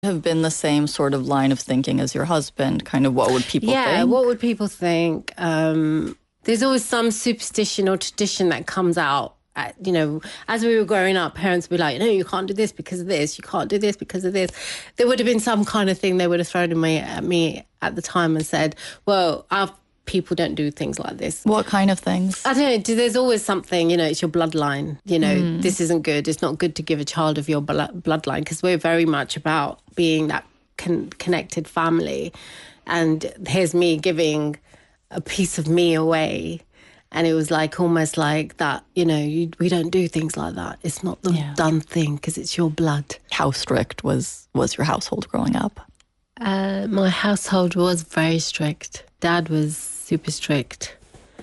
have been the same sort of line of thinking as your husband? Kind of what would people think? Yeah, what would people think? There's always some superstition or tradition that comes out. As we were growing up, parents would be like, no, you can't do this because of this. You can't do this because of this. There would have been some kind of thing they would have thrown at me at the time and said, well, our people don't do things like this. What kind of things? I don't know. There's always something, it's your bloodline. This isn't good. It's not good to give a child of your bloodline, because we're very much about being that connected family. And here's me giving a piece of me away. And it was like almost like that, we don't do things like that. It's not the done thing because it's your blood. How strict was your household growing up? My household was very strict. Dad was super strict.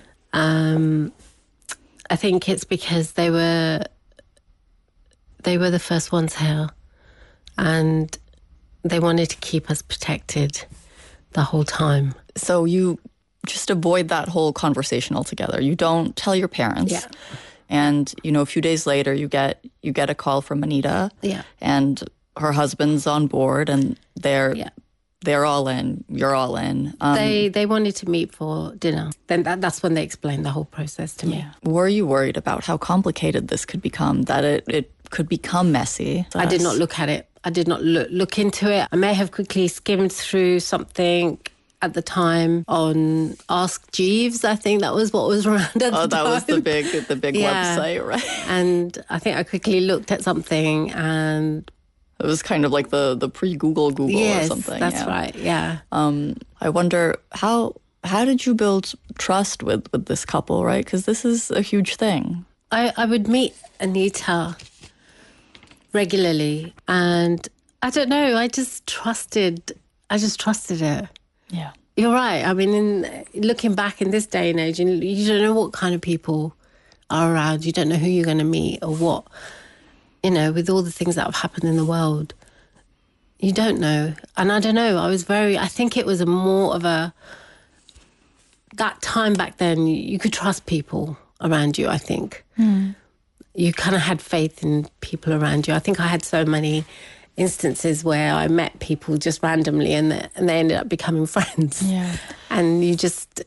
I think it's because they were the first ones here, and they wanted to keep us protected the whole time. So you just avoid that whole conversation altogether. You don't tell your parents. Yeah. And, a few days later you get a call from Anita. Yeah. And her husband's on board, and they're all in. You're all in. They wanted to meet for dinner. Then that's when they explained the whole process to me. Yeah. Were you worried about how complicated this could become, that it could become messy? I did not look at it. I did not look into it. I may have quickly skimmed through something at the time on Ask Jeeves. I think that was what was around at the time. Oh, that was the big website, right? And I think I quickly looked at something, and it was kind of like the pre-Google or something. Yes, that's right, yeah. I wonder, how did you build trust with this couple, right? Because this is a huge thing. I would meet Anita regularly, and I don't know, I just trusted her. Yeah. You're right. I mean, looking back in this day and age, you don't know what kind of people are around. You don't know who you're going to meet or what. With all the things that have happened in the world, you don't know. And I don't know, I think it was that time back then, you could trust people around you, I think. You kind of had faith in people around you. I think I had so many instances where I met people just randomly and they ended up becoming friends. Yeah. And you just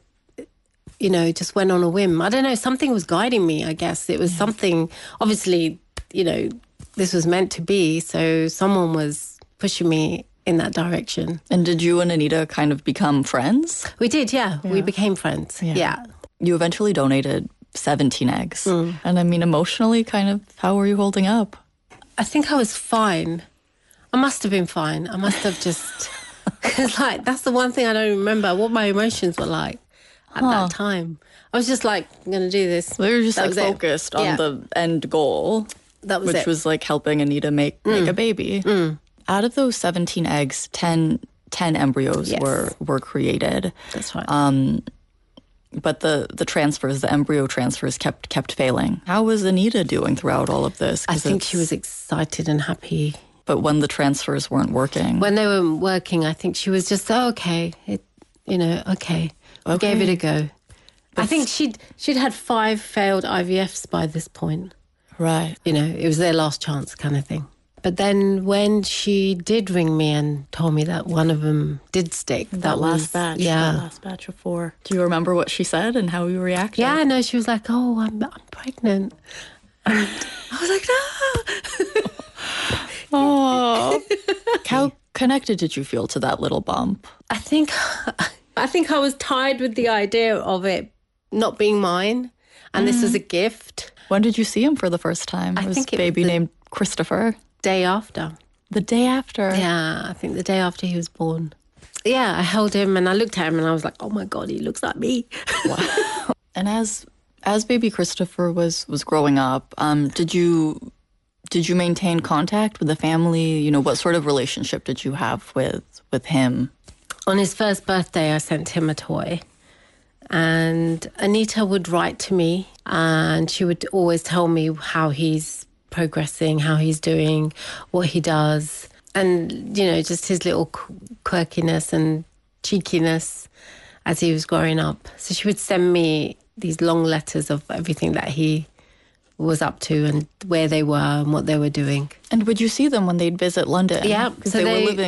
went on a whim. I don't know, something was guiding me, I guess. It was something, obviously, this was meant to be, so someone was pushing me in that direction. And did you and Anita kind of become friends? We did, yeah. We became friends, yeah. You eventually donated 17 eggs. And I mean, emotionally, kind of, how were you holding up? I think I was fine. I must have been fine. I must have just... Because, that's the one thing I don't remember, what my emotions were like at that time. I was just like, I'm going to do this. We were just focused on the end goal. That was which was helping Anita make a baby. Out of those 17 eggs, 10 embryos were created. That's right. But the embryo transfers kept failing. How was Anita doing throughout all of this? I think she was excited and happy. But when the transfers weren't working? When they weren't working, I think she was just, okay. Okay. We gave it a go. I think she'd had 5 failed IVFs by this point. Right. It was their last chance kind of thing. But then when she did ring me and told me that one of them did stick. That last batch. Yeah. That last batch of 4. Do you remember what she said and how you reacted? Yeah, no, she was like, oh, I'm pregnant. And I was like, no. Oh. How connected did you feel to that little bump? I think I was tied with the idea of it not being mine. And this was a gift. When did you see him for the first time? I think it baby was named Christopher. Day after. The day after? Yeah, I think the day after he was born. Yeah, I held him and I looked at him and I was like, oh my God, he looks like me. Wow. And as baby Christopher was growing up, did you maintain contact with the family? What sort of relationship did you have with him? On his first birthday, I sent him a toy. And Anita would write to me and she would always tell me how he's progressing, how he's doing, what he does. And, just his little quirkiness and cheekiness as he was growing up. So she would send me these long letters of everything that he was up to and where they were and what they were doing. And would you see them when they'd visit London? Yeah. Because they were living